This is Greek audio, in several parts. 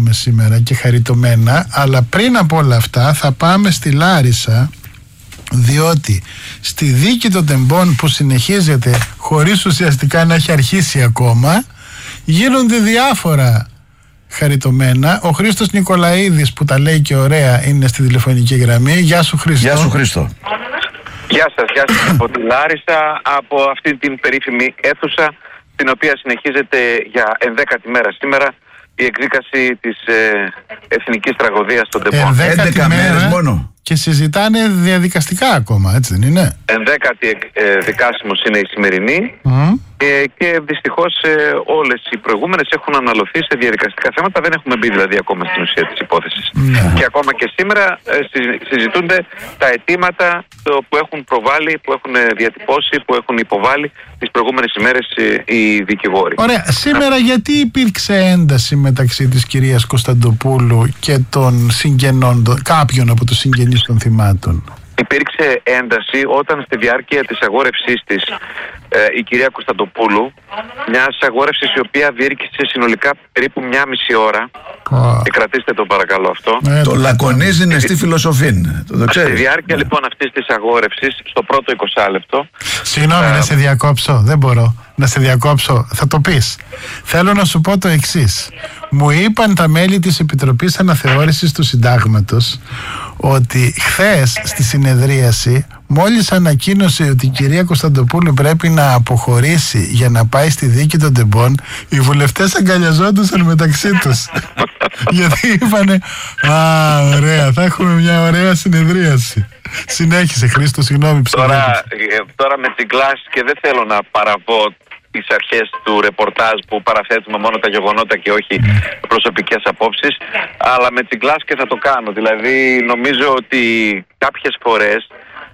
κάνουμε σήμερα και χαριτωμένα, αλλά πριν από όλα αυτά θα πάμε στη Λάρισα, διότι στη δίκη των τεμπών που συνεχίζεται χωρίς ουσιαστικά να έχει αρχίσει ακόμα, γίνονται διάφορα χαριτωμένα. Ο Χρήστος Νικολαίδης, που τα λέει και ωραία, είναι στη τηλεφωνική γραμμή. Γεια σου Χρήστο. Γεια σου Χρήστο. Γεια σας από τη Λάρισα, από αυτή την περίφημη αίθουσα, την οποία συνεχίζεται για 11η μέρα σήμερα η εκδίκαση της εθνικής τραγωδίας των τεμπών. 11 μέρες μόνο. Και συζητάνε διαδικαστικά ακόμα, έτσι δεν είναι? 11η δικάσιμος είναι η σημερινή και δυστυχώς όλες οι προηγούμενες έχουν αναλωθεί σε διαδικαστικά θέματα. Δεν έχουμε μπει δηλαδή ακόμα στην ουσία της υπόθεσης. Και ακόμα και σήμερα συζητούνται τα αιτήματα που έχουν προβάλει, που έχουν διατυπώσει, που έχουν υποβάλει τις προηγούμενες ημέρες οι δικηγόροι. Ωραία. Σήμερα γιατί υπήρξε ένταση μεταξύ της κυρίας Κωνσταντοπούλου και των συγγενών, κάποιων από τους συγγενείς των θυμάτων? Υπήρξε ένταση όταν στη διάρκεια της αγόρευσής της η κυρία Κωνσταντοπούλου, μιας αγόρευσης η οποία διήρκησε συνολικά περίπου 1,5 ώρα. Κρατήστε το παρακαλώ αυτό. Το λακωνίζει είναι στη φιλοσοφή. Στη διάρκεια λοιπόν αυτής της αγόρευσης, στο πρώτο 20 λεπτό. Συγγνώμη, να σε διακόψω. Δεν μπορώ να σε διακόψω. Θα το πεις. Θέλω να σου πω το εξής. Μου είπαν τα μέλη της Επιτροπής Αναθεώρησης του Συντάγματος ότι χθες στη συνεδρίαση, μόλις ανακοίνωσε ότι η κυρία Κωνσταντοπούλου πρέπει να αποχωρήσει για να πάει στη δίκη των τεμπών, οι βουλευτές αγκαλιαζόντουσαν μεταξύ τους. Γιατί είπανε, ωραία, θα έχουμε μια ωραία συνεδρίαση. Συνέχισε Χρήστο, συγγνώμη. Τώρα με τσιγκλάς και δεν θέλω να παραβώ τις αρχές του ρεπορτάζ που παραθέτουμε μόνο τα γεγονότα και όχι προσωπικές απόψεις, αλλά με τσιγκλάς και θα το κάνω. Δηλαδή νομίζω ότι κάποιες φορές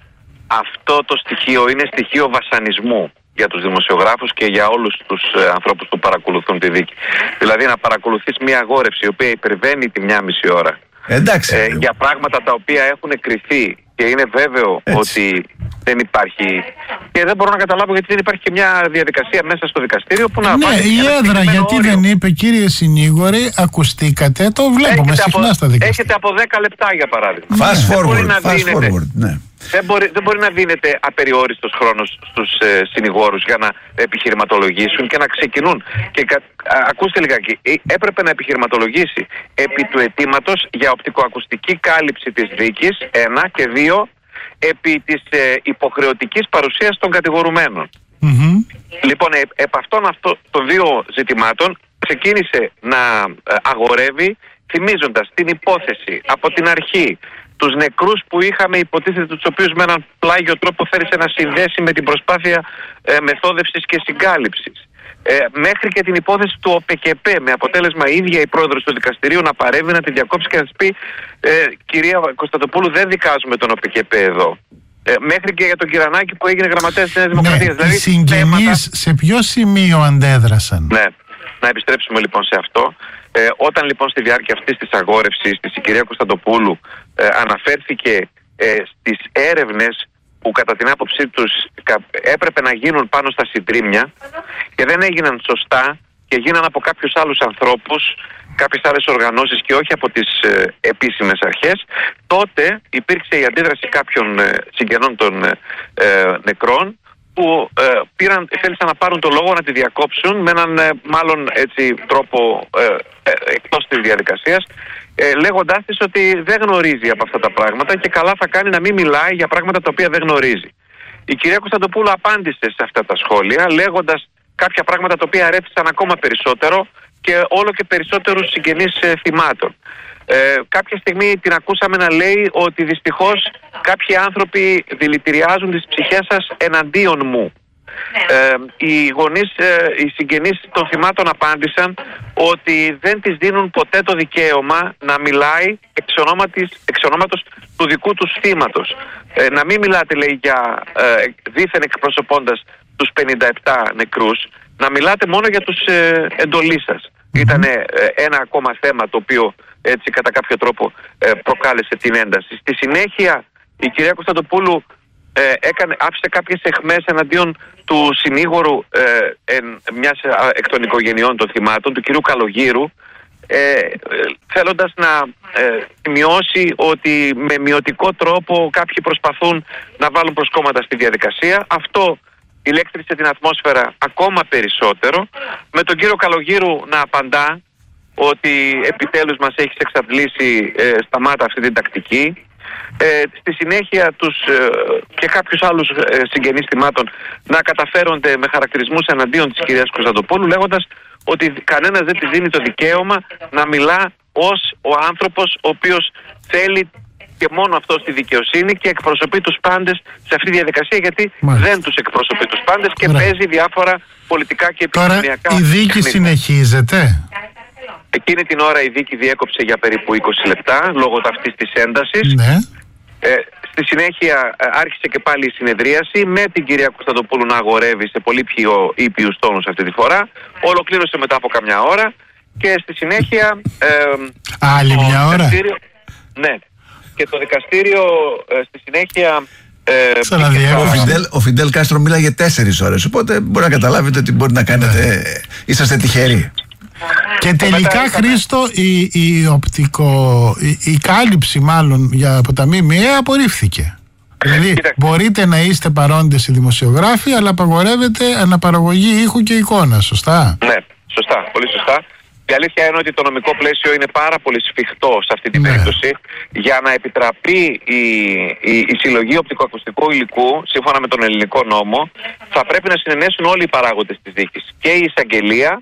αυτό το στοιχείο είναι στοιχείο βασανισμού για τους δημοσιογράφους και για όλους τους ανθρώπους που παρακολουθούν τη δίκη. Δηλαδή να παρακολουθείς μια αγόρευση η οποία υπερβαίνει τη 1,5 ώρα για πράγματα τα οποία έχουν κριθεί και είναι βέβαιο ότι δεν υπάρχει, και δεν μπορώ να καταλάβω γιατί δεν υπάρχει και μια διαδικασία μέσα στο δικαστήριο που να βάλει. Ναι, η έδρα γιατί όριο. Δεν είπε, κύριε συνήγορε, ακουστήκατε, το βλέπουμε συχνά στα δικαστήρια. Έχετε από 10 λεπτά για παράδειγμα. Fast forward, ναι. Δεν μπορεί να δίνεται απεριόριστος χρόνος στους συνηγόρους για να επιχειρηματολογήσουν και να ξεκινούν. Και ακούστε λιγάκι, έπρεπε να επιχειρηματολογήσει επί του αιτήματος για οπτικοακουστική κάλυψη της δίκης, 1, και 2, επί της υποχρεωτικής παρουσίας των κατηγορουμένων. Λοιπόν, επ' αυτών των δύο ζητημάτων ξεκίνησε να αγορεύει, θυμίζοντας την υπόθεση από την αρχή, τους νεκρούς που είχαμε υποτίθεται, τους οποίους με έναν πλάγιο τρόπο θέλησε να συνδέσει με την προσπάθεια μεθόδευσης και συγκάλυψης. Μέχρι και την υπόθεση του ΟΠΚΠ, με αποτέλεσμα η ίδια η πρόεδρος του δικαστηρίου να παρέμβει, να τη διακόψει και να της πει κυρία Κωνσταντοπούλου, δεν δικάζουμε τον ΟΠΚΠ εδώ. Μέχρι και για τον Κυρανάκη που έγινε γραμματέας της Νέας Δημοκρατίας. Ναι, δηλαδή, οι συγγενείς σε ποιο σημείο αντέδρασαν? Ναι, να επιστρέψουμε λοιπόν σε αυτό. Όταν λοιπόν στη διάρκεια αυτής της αγόρευσης της η κυρία Κωνσταντοπούλου αναφέρθηκε στις έρευνες που κατά την άποψή τους έπρεπε να γίνουν πάνω στα συντρίμμια και δεν έγιναν σωστά και γίναν από κάποιους άλλους ανθρώπους, κάποιες άλλες οργανώσεις και όχι από τις επίσημες αρχές, τότε υπήρξε η αντίδραση κάποιων συγγενών των νεκρών που θέλησαν να πάρουν το λόγο, να τη διακόψουν με έναν μάλλον έτσι τρόπο εκτός της διαδικασίας, λέγοντάς της ότι δεν γνωρίζει από αυτά τα πράγματα και καλά θα κάνει να μην μιλάει για πράγματα τα οποία δεν γνωρίζει. Η κυρία Κωνσταντοπούλου απάντησε σε αυτά τα σχόλια λέγοντας κάποια πράγματα τα οποία ρέφησαν ακόμα περισσότερο και όλο και περισσότερους συγγενείς θυμάτων. Κάποια στιγμή την ακούσαμε να λέει ότι δυστυχώς κάποιοι άνθρωποι δηλητηριάζουν τις ψυχές σας εναντίον μου. Οι γονείς, οι συγγενείς των θυμάτων απάντησαν ότι δεν της δίνουν ποτέ το δικαίωμα να μιλάει εξ ονόματος του δικού τους θύματος. Να μην μιλάτε, λέει, για δήθεν εκπροσωπώντας τους 57 νεκρούς, να μιλάτε μόνο για τους εντολείς σας. Ήταν ένα ακόμα θέμα το οποίο έτσι κατά κάποιο τρόπο προκάλεσε την ένταση. Στη συνέχεια η κυρία Κωνσταντοπούλου άφησε κάποιες αιχμές εναντίον του συνήγορου μιας εκ των οικογενειών των θυμάτων, του κυρίου Καλογύρου, θέλοντας να σημειώσει ότι με μειωτικό τρόπο κάποιοι προσπαθούν να βάλουν προσκόμματα στη διαδικασία. Αυτό ηλέκτρισε την ατμόσφαιρα ακόμα περισσότερο, με τον κύριο Καλογύρου να απαντά ότι επιτέλους μας έχεις εξαντλήσει, σταμάτα αυτή την τακτική. Στη συνέχεια και κάποιους άλλους συγγενείς θυμάτων να καταφέρονται με χαρακτηρισμούς εναντίον της κυρίας Κωνσταντοπούλου, λέγοντας ότι κανένας δεν της δίνει το δικαίωμα να μιλά ως ο άνθρωπος ο οποίος θέλει και μόνο αυτό στη δικαιοσύνη και εκπροσωπεί τους πάντες σε αυτή τη διαδικασία, γιατί δεν τους εκπροσωπεί τους πάντες και παίζει διάφορα πολιτικά και επικοινωνιακά. Τώρα η δίκη συνεχίζεται. Εκείνη την ώρα η δίκη διέκοψε για περίπου 20 λεπτά λόγω αυτής της έντασης. Ναι. Στη συνέχεια άρχισε και πάλι η συνεδρίαση με την κυρία Κωνσταντοπούλου να αγορεύει σε πολύ πιο ήπιους τόνους αυτή τη φορά. Ολοκλήρωσε μετά από καμιά ώρα και στη συνέχεια... άλλη μια ώρα. Ναι. Και το δικαστήριο στη συνέχεια... Ο Φιντέλ Κάστρο μίλαγε 4 ώρες, οπότε μπορεί να καταλάβετε ότι μπορεί να κάνετε... Είσαστε τυχεροί. Και τελικά, Χρήστο, η κάλυψη μάλλον από τα ΜΜΕ απορρίφθηκε. Δηλαδή μπορείτε να είστε παρόντες οι δημοσιογράφοι, αλλά απαγορεύεται αναπαραγωγή ήχου και εικόνα, σωστά? Ναι, σωστά, πολύ σωστά. Η αλήθεια είναι ότι το νομικό πλαίσιο είναι πάρα πολύ σφιχτό σε αυτή την περίπτωση. Για να επιτραπεί η συλλογή οπτικοακουστικού υλικού, σύμφωνα με τον ελληνικό νόμο, θα πρέπει να συνενέσουν όλοι οι παράγοντες της δίκης. Και η εισαγγελία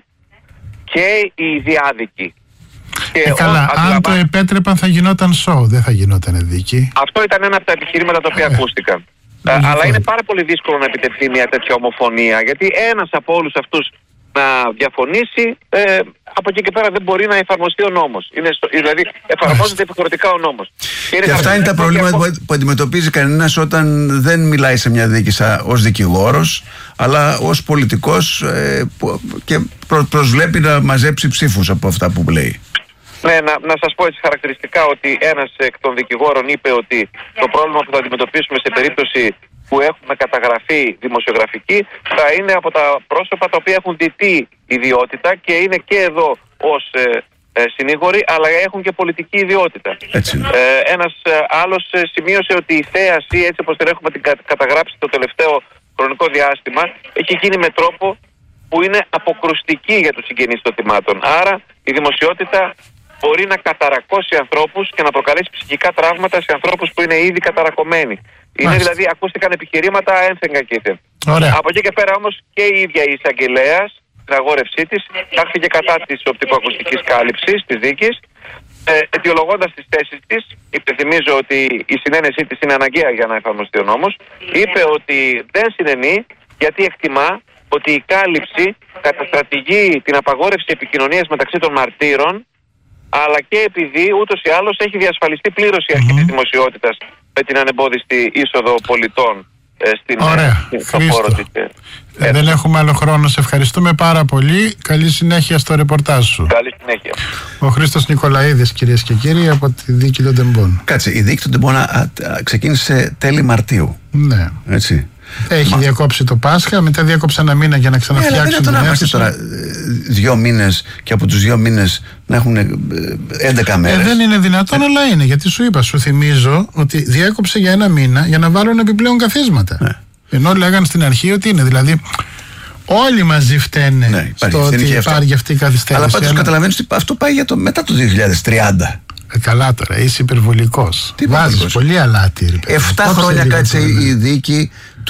και οι διάδικοι. Καλά, αν το επέτρεπαν θα γινόταν σοου, δεν θα γινόταν δίκη. Αυτό ήταν ένα από τα επιχειρήματα τα οποία ακούστηκαν. Αλλά είναι πάρα πολύ δύσκολο να επιτευχθεί μια τέτοια ομοφωνία, γιατί ένας από όλους αυτούς να διαφωνήσει, από εκεί και πέρα δεν μπορεί να εφαρμοστεί ο νόμος. Δηλαδή εφαρμόζεται επιχωρητικά ο νόμος. Και αυτά είναι τα προβλήματα που αντιμετωπίζει κανένας όταν δεν μιλάει σε μια δίκη ως δικηγόρος, αλλά ως πολιτικός και προσβλέπει να μαζέψει ψήφους από αυτά που λέει. Ναι, να σας πω έτσι χαρακτηριστικά ότι ένας εκ των δικηγόρων είπε ότι το πρόβλημα που θα αντιμετωπίσουμε σε περίπτωση που έχουμε καταγραφή δημοσιογραφική θα είναι από τα πρόσωπα τα οποία έχουν διτή ιδιότητα και είναι και εδώ ως συνήγοροι, αλλά έχουν και πολιτική ιδιότητα. Ένας άλλος σημείωσε ότι η θέαση, έτσι όπως την έχουμε καταγράψει το τελευταίο χρονικό διάστημα, έχει γίνει με τρόπο που είναι αποκρουστική για τους συγγενείς των θυμάτων. Άρα η δημοσιότητα μπορεί να καταρακώσει ανθρώπους και να προκαλέσει ψυχικά τραύματα σε ανθρώπους που είναι ήδη καταρακωμένοι. Είναι δηλαδή, ακούστηκαν επιχειρήματα ένθεν κακήθεν. Από εκεί και πέρα όμως και η ίδια η εισαγγελέας, στην αγόρευσή της, τάχθηκε κατά της οπτικοακουστικής κάλυψης της δίκης, αιτιολογώντας τις θέσεις της. Υπενθυμίζω ότι η συνένεσή της είναι αναγκαία για να εφαρμοστεί ο νόμος. Είπε ότι δεν συνενεί γιατί εκτιμά ότι η κάλυψη καταστρατηγεί την απαγόρευση επικοινωνίας μεταξύ των μαρτύρων, αλλά και επειδή ούτως ή άλλως έχει διασφαλιστεί πλήρως η αρχή της δημοσιότητας με την ανεμπόδιστη είσοδο πολιτών στο χώρο της. Δεν έχουμε άλλο χρόνο. Σε ευχαριστούμε πάρα πολύ. Καλή συνέχεια στο ρεπορτάζ σου. Καλή συνέχεια. Ο Χρήστος Νικολαίδης, κυρίες και κύριοι, από τη δίκη των Τεμπών. Κάτσε, η δίκη των Τεμπών ξεκίνησε τέλη Μαρτίου. Ναι. Έτσι. Έχει διακόψει το Πάσχα, μετά διάκοψε ένα μήνα για να ξαναφτιάξουν την αίθουσα. Τώρα 2 μήνες και από τους 2 μήνες να έχουν 11 μέρες. Δεν είναι δυνατόν, αλλά είναι. Γιατί σου θυμίζω ότι διέκοψε για 1 μήνα για να βάλουν επιπλέον καθίσματα. Ναι. Ενώ λέγαν στην αρχή ότι είναι. Δηλαδή όλοι μαζί φταίνε στο ότι υπάρχει αυτή η καθυστέρηση. Αλλά πάντως καταλαβαίνεις ότι αυτό πάει για μετά το 2030. Καλά τώρα, είσαι υπερβολικός. Βάζεις πολύ αλάτι. 7 χρόνια κάτσε η δίκη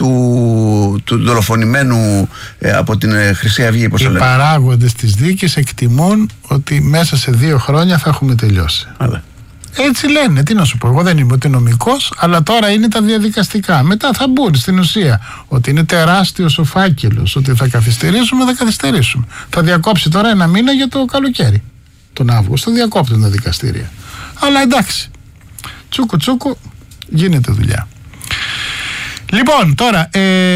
του δολοφονημένου από την Χρυσή Αυγή. Οι παράγοντες της δίκης εκτιμούν ότι μέσα σε 2 χρόνια θα έχουμε τελειώσει. Έτσι λένε, τι να σου πω, εγώ δεν είμαι ούτε νομικός, αλλά τώρα είναι τα διαδικαστικά. Μετά θα μπουν στην ουσία ότι είναι τεράστιος ο φάκελος, ότι θα καθυστερήσουμε, θα καθυστερήσουμε. Θα διακόψει τώρα 1 μήνα για το καλοκαίρι. Τον Αύγουστο διακόπτουν τα δικαστήρια. Αλλά εντάξει, τσούκου τσούκου γίνεται δουλειά. Λοιπόν, τώρα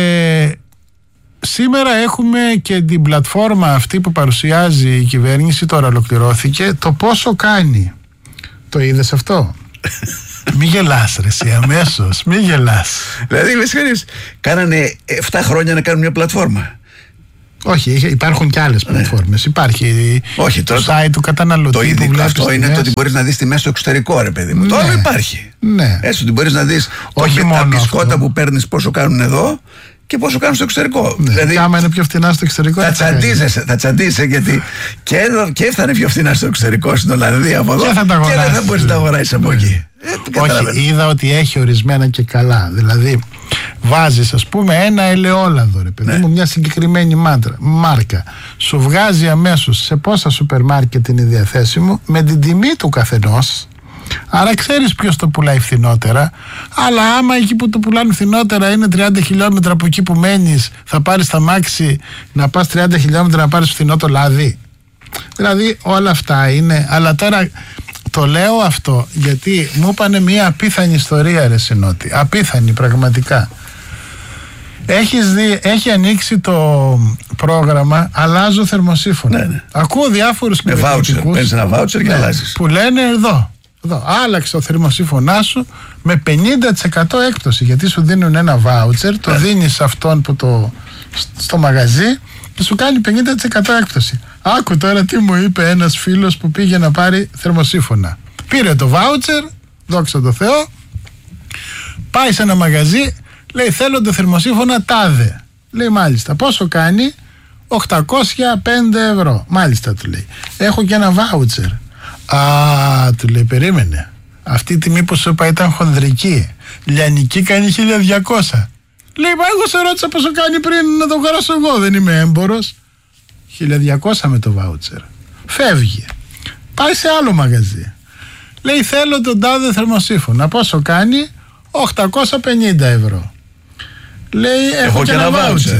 σήμερα έχουμε και την πλατφόρμα αυτή που παρουσιάζει η κυβέρνηση, τώρα ολοκληρώθηκε, το πόσο κάνει. Το είδες αυτό? Μη γελάς ρε εσύ αμέσως, μη γελάς. Δηλαδή με συγχωρείς, κάνανε 7 χρόνια να κάνουν μια πλατφόρμα. Όχι, υπάρχουν και άλλες πλατφόρμες. Υπάρχει το site του καταναλωτή. Αυτό είναι το ότι μπορείς να δεις τιμές στο εξωτερικό, ρε παιδί μου. Το άλλο υπάρχει. Ναι. Έτσι, ότι μπορείς να δεις τα μπισκότα που παίρνεις πόσο κάνουν εδώ και πόσο κάνουν στο εξωτερικό. Ναι. Δηλαδή, άμα είναι πιο φθηνά στο εξωτερικό, θα τσαντίζεσαι γιατί και θα είναι πιο φθηνά στο εξωτερικό, στην Ολλανδία από εδώ. Και δεν θα μπορείς να τα αγοράσεις από εκεί. Όχι, είδα ότι έχει ορισμένα και καλά. Δηλαδή, βάζεις, ας πούμε, ένα ελαιόλαδο, ρε παιδί μου, μια συγκεκριμένη μάρκα. Σου βγάζει αμέσως σε πόσα σούπερ μάρκετ είναι διαθέσιμο με την τιμή του καθενός. Άρα ξέρεις ποιος το πουλάει φθηνότερα. Αλλά άμα εκεί που το πουλάνε φθηνότερα είναι 30 χιλιόμετρα από εκεί που μένεις, θα πάρεις τα μάξι να πας 30 χιλιόμετρα να πάρεις φθηνό το λάδι. Δηλαδή όλα αυτά είναι. Αλλά τώρα το λέω αυτό γιατί μου είπανε μια απίθανη ιστορία, ρε Συνότη. Απίθανη πραγματικά. Έχει ανοίξει το πρόγραμμα Αλλάζω θερμοσύφωνα. Ναι. Ακούω διάφορους κυβερνητικούς. Παίρνεις ένα βάουτσερ και αλλάζεις. Που λένε εδώ, άλλαξε το θερμοσύφωνά σου με 50% έκπτωση. Γιατί σου δίνουν ένα βάουτσερ, το δίνεις σε αυτόν που στο μαγαζί και σου κάνει 50% έκπτωση. Άκου τώρα τι μου είπε ένας φίλος που πήγε να πάρει θερμοσύφωνα. Πήρε το βάουτσερ, δόξα τω Θεώ, πάει σε ένα μαγαζί, λέει θέλω το θερμοσύφωνα τάδε. Λέει μάλιστα, πόσο κάνει? 805 ευρώ. Μάλιστα, του λέει. Έχω και ένα βάουτσερ. Του λέει, περίμενε. Αυτή η τιμή που σου είπα ήταν χονδρική. Λιανική κάνει 1200. Λέει, μα εγώ σε ρώτησα πόσο κάνει πριν να το αγοράσω εγώ. Δεν είμαι έμπορος. 1200 με το βάουτσερ. Φεύγει. Πάει σε άλλο μαγαζί. Λέει, θέλω τον τάδε θερμοσύφωνα. Πόσο κάνει? 850 ευρώ. Λέει, έχω και ένα βάουτσερ.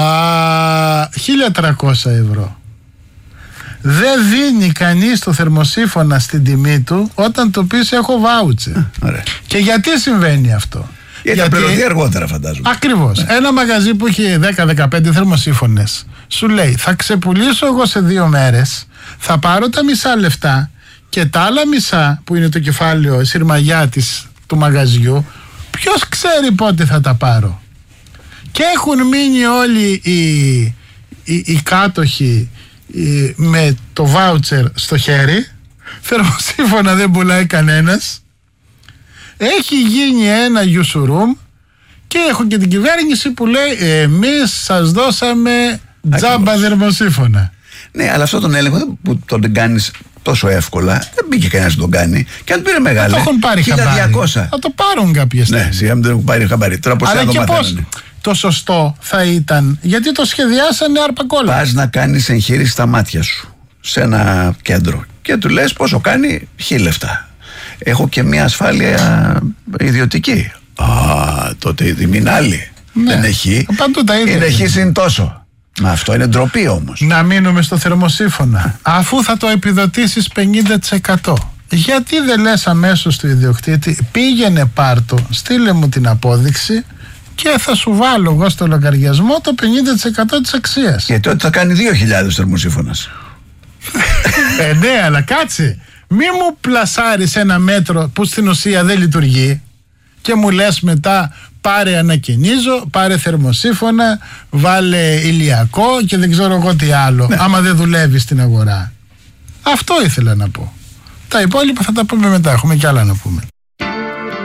1300 ευρώ. Δεν δίνει κανείς το θερμοσύφωνα στην τιμή του όταν το πεις έχω βάουτσερ. Και γιατί συμβαίνει αυτό? Γιατί θα πληρωθεί αργότερα, φαντάζομαι. Ακριβώς. Ένα μαγαζί που έχει 10-15 θερμοσύφωνες σου λέει θα ξεπουλήσω εγώ σε 2 μέρες, θα πάρω τα μισά λεφτά και τα άλλα μισά που είναι το κεφάλαιο, η συρμαγιά του μαγαζιού, ποιος ξέρει πότε θα τα πάρω. Και έχουν μείνει όλοι οι κάτοχοι με το βάουτσερ στο χέρι. Θερμοσύφωνα δεν πουλάει κανένας. Έχει γίνει ένα γιουσουρούμ και έχω και την κυβέρνηση που λέει εμείς σας δώσαμε τζάμπα θερμοσύφωνα. Ναι, αλλά αυτό τον έλεγχο που τον κάνεις τόσο εύκολα δεν μπήκε κανένας να τον κάνει. Και αν πήρε μεγάλο. Το έχουν πάρει 1200. Θα το πάρουν κάποιες στιγμές. Ναι, σιγά μην τον έχουν πάρει χαμπάρι. Τώρα πώς θα το μαθαίνουν. Το σωστό θα ήταν, γιατί το σχεδιάσανε αρπακόλα. Πας να κάνεις εγχείρηση στα μάτια σου σε ένα κέντρο και του λες πόσο κάνει? 1000 λεφτά. Έχω και μια ασφάλεια ιδιωτική. Τότε η τιμή είναι άλλη. Ναι, δεν έχει. Είναι έχει συν τόσο. Μα αυτό είναι ντροπή όμως. Να μείνουμε στο θερμοσύφωνα. Αφού θα το επιδοτήσεις 50%, γιατί δεν λες αμέσως του ιδιοκτήτη πήγαινε πάρτο, στείλε μου την απόδειξη και θα σου βάλω εγώ στο λογαριασμό το 50% της αξίας. Γιατί τότε θα κάνει 2.000 θερμοσύφωνας. Ναι, αλλά κάτσε. Μη μου πλασάρεις ένα μέτρο που στην ουσία δεν λειτουργεί και μου λες μετά πάρε ανακαινίζω, πάρε θερμοσύφωνα, βάλε ηλιακό και δεν ξέρω εγώ τι άλλο, ναι, άμα δεν δουλεύει στην αγορά. Αυτό ήθελα να πω. Τα υπόλοιπα θα τα πούμε μετά, έχουμε κι άλλα να πούμε.